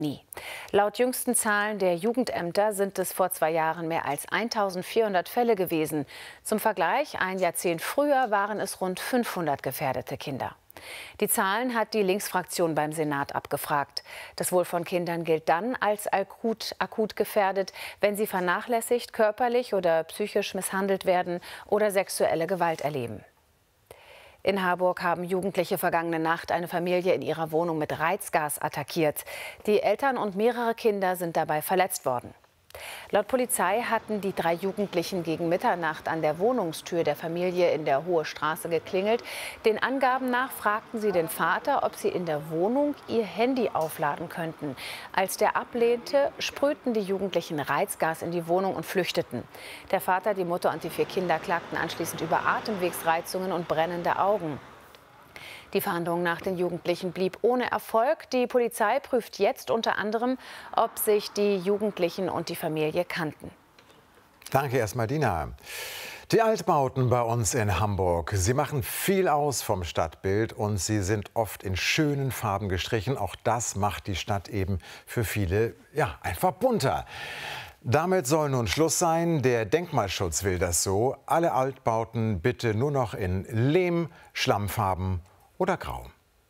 Nie. Laut jüngsten Zahlen der Jugendämter sind es vor 2 Jahren mehr als 1400 Fälle gewesen. Zum Vergleich, ein Jahrzehnt früher waren es rund 500 gefährdete Kinder. Die Zahlen hat die Linksfraktion beim Senat abgefragt. Das Wohl von Kindern gilt dann als akut gefährdet, wenn sie vernachlässigt, körperlich oder psychisch misshandelt werden oder sexuelle Gewalt erleben. In Harburg haben Jugendliche vergangene Nacht eine Familie in ihrer Wohnung mit Reizgas attackiert. Die Eltern und mehrere Kinder sind dabei verletzt worden. Laut Polizei hatten die 3 Jugendlichen gegen Mitternacht an der Wohnungstür der Familie in der Hohe Straße geklingelt. Den Angaben nach fragten sie den Vater, ob sie in der Wohnung ihr Handy aufladen könnten. Als der ablehnte, sprühten die Jugendlichen Reizgas in die Wohnung und flüchteten. Der Vater, die Mutter und die 4 Kinder klagten anschließend über Atemwegsreizungen und brennende Augen. Die Fahndung nach den Jugendlichen blieb ohne Erfolg. Die Polizei prüft jetzt unter anderem, ob sich die Jugendlichen und die Familie kannten. Danke erstmal, Dina. Die Altbauten bei uns in Hamburg, sie machen viel aus vom Stadtbild und sie sind oft in schönen Farben gestrichen. Auch das macht die Stadt eben für viele einfach bunter. Damit soll nun Schluss sein. Der Denkmalschutz will das so. Alle Altbauten bitte nur noch in Lehm, Schlammfarben oder grau.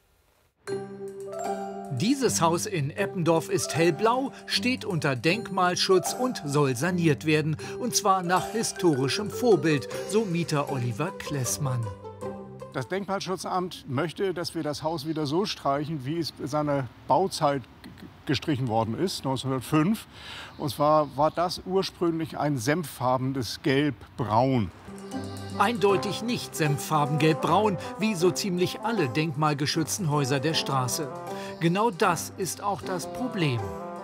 Dieses Haus in Eppendorf ist hellblau, steht unter Denkmalschutz und soll saniert werden. Und zwar nach historischem Vorbild, so Mieter Oliver Klessmann. Das Denkmalschutzamt möchte, dass wir das Haus wieder so streichen, wie es in seiner Bauzeit gestrichen worden ist, 1905. Und zwar war das ursprünglich ein senffarbenes Gelb-Braun. Eindeutig nicht senffarben gelb-braun, wie so ziemlich alle denkmalgeschützten Häuser der Straße. Genau das ist auch das Problem.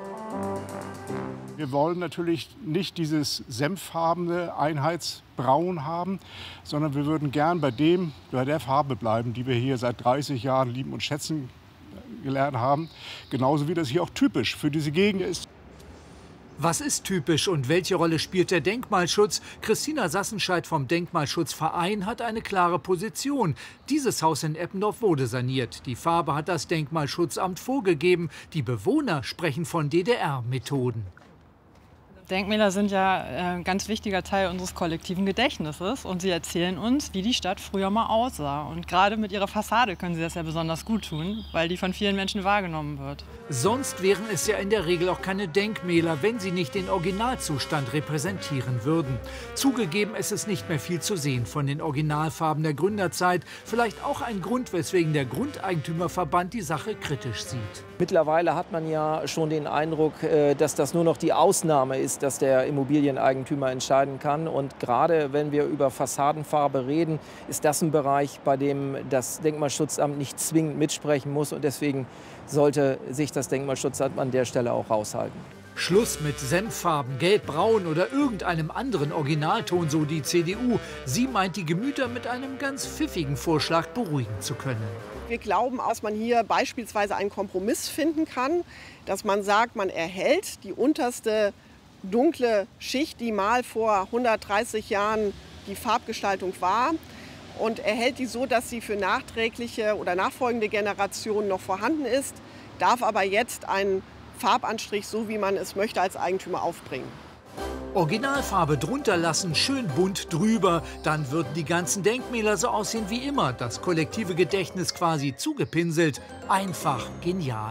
Wir wollen natürlich nicht dieses senffarbene Einheitsbraun haben, sondern wir würden gern bei der Farbe bleiben, die wir hier seit 30 Jahren lieben und schätzen gelernt haben. Genauso wie das hier auch typisch für diese Gegend ist. Was ist typisch und welche Rolle spielt der Denkmalschutz? Christina Sassenscheid vom Denkmalschutzverein hat eine klare Position. Dieses Haus in Eppendorf wurde saniert. Die Farbe hat das Denkmalschutzamt vorgegeben. Die Bewohner sprechen von DDR-Methoden. Denkmäler sind ja ein ganz wichtiger Teil unseres kollektiven Gedächtnisses und sie erzählen uns, wie die Stadt früher mal aussah. Und gerade mit ihrer Fassade können sie das ja besonders gut tun, weil die von vielen Menschen wahrgenommen wird. Sonst wären es ja in der Regel auch keine Denkmäler, wenn sie nicht den Originalzustand repräsentieren würden. Zugegeben, es ist nicht mehr viel zu sehen von den Originalfarben der Gründerzeit. Vielleicht auch ein Grund, weswegen der Grundeigentümerverband die Sache kritisch sieht. Mittlerweile hat man ja schon den Eindruck, dass das nur noch die Ausnahme ist, dass der Immobilieneigentümer entscheiden kann. Und gerade wenn wir über Fassadenfarbe reden, ist das ein Bereich, bei dem das Denkmalschutzamt nicht zwingend mitsprechen muss. Und deswegen sollte sich das Denkmalschutzamt an der Stelle auch raushalten. Schluss mit Senffarben, Gelb, Braun oder irgendeinem anderen Originalton, so die CDU. Sie meint, die Gemüter mit einem ganz pfiffigen Vorschlag beruhigen zu können. Wir glauben, dass man hier beispielsweise einen Kompromiss finden kann, dass man sagt, man erhält die unterste dunkle Schicht, die mal vor 130 Jahren die Farbgestaltung war, und erhält die so, dass sie für nachträgliche oder nachfolgende Generationen noch vorhanden ist, darf aber jetzt einen Farbanstrich, so wie man es möchte, als Eigentümer aufbringen. Originalfarbe drunter lassen, schön bunt drüber, dann würden die ganzen Denkmäler so aussehen wie immer. Das kollektive Gedächtnis quasi zugepinselt. Einfach genial.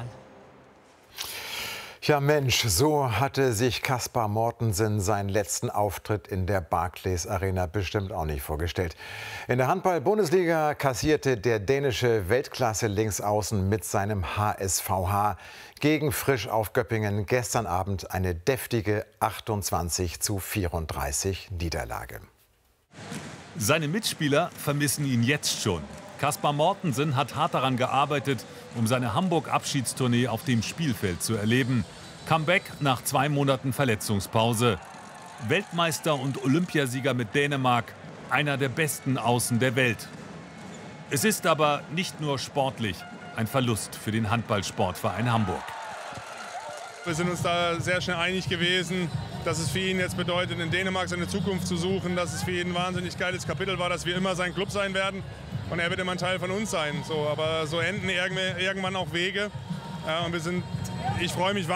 Ja Mensch, so hatte sich Caspar Mortensen seinen letzten Auftritt in der Barclays Arena bestimmt auch nicht vorgestellt. In der Handball-Bundesliga kassierte der dänische Weltklasse-Linksaußen mit seinem HSVH gegen Frisch auf Göppingen gestern Abend eine deftige 28:34 Niederlage. Seine Mitspieler vermissen ihn jetzt schon. Caspar Mortensen hat hart daran gearbeitet, um seine Hamburg-Abschiedstournee auf dem Spielfeld zu erleben. Comeback nach 2 Monaten Verletzungspause. Weltmeister und Olympiasieger mit Dänemark, einer der besten Außen der Welt. Es ist aber nicht nur sportlich ein Verlust für den Handballsportverein Hamburg. Wir sind uns da sehr schnell einig gewesen, dass es für ihn jetzt bedeutet, in Dänemark seine Zukunft zu suchen, dass es für ihn ein wahnsinnig geiles Kapitel war, dass wir immer sein Club sein werden und er wird immer ein Teil von uns sein. So, aber so enden irgendwann auch Wege und wir sind ich freue mich